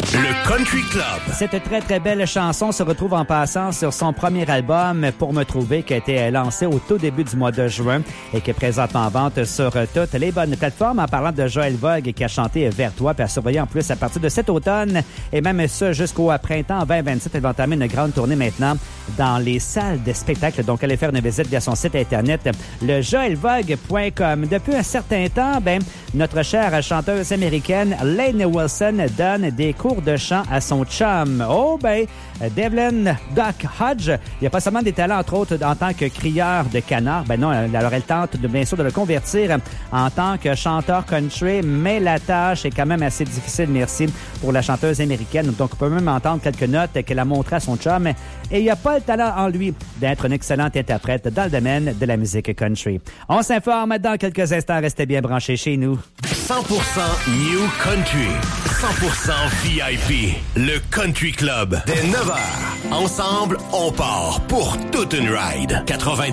Le Country Club. Cette très très belle chanson se retrouve en passant sur son premier album Pour me trouver, qui a été lancé au tout début du mois de juin et qui est présentement en vente sur toutes les bonnes plateformes. En parlant de Joël Vogue qui a chanté Vers toi, puis à surveiller en plus à partir de cet automne et même ça jusqu'au printemps 2027. Elle va entamer une grande tournée maintenant dans les salles de spectacle. Donc allez faire une visite via son site internet le joelvogue.com. Depuis un certain temps, notre chère chanteuse américaine Lainey Wilson donne des cours de chant à son chum. Devlin Doc Hodge, il n'y a pas seulement des talents, entre autres, en tant que crieur de canard. Non, alors elle tente bien sûr de le convertir en tant que chanteur country, mais la tâche est quand même assez difficile, merci, pour la chanteuse américaine. Donc, on peut même entendre quelques notes qu'elle a montrées à son chum. Et il n'y a pas le talent en lui d'être une excellente interprète dans le domaine de la musique country. On s'informe dans quelques instants. Restez bien branchés chez nous. 100% New Country. 100% VIP. Le Country Club. Dès 9h. Ensemble, on part pour toute une ride. 80